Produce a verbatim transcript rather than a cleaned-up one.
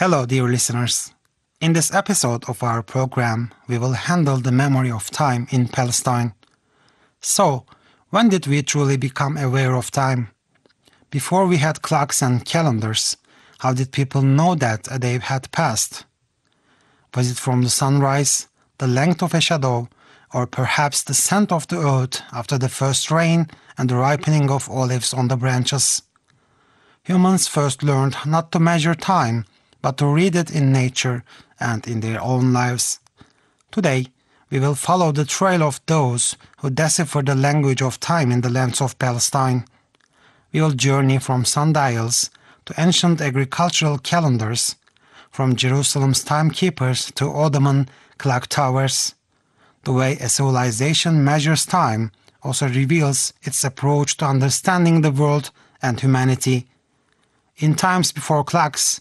Hello, dear listeners. In this episode of our program, we will handle the memory of time in Palestine. So, when did we truly become aware of time? Before we had clocks and calendars, how did people know that a day had passed? Was it from the sunrise, the length of a shadow, or perhaps the scent of the earth after the first rain and the ripening of olives on the branches? Humans first learned not to measure time, but to read it in nature and in their own lives. Today, we will follow the trail of those who decipher the language of time in the lands of Palestine. We will journey from sundials to ancient agricultural calendars, from Jerusalem's timekeepers to Ottoman clock towers. The way a civilization measures time also reveals its approach to understanding the world and humanity. In times before clocks,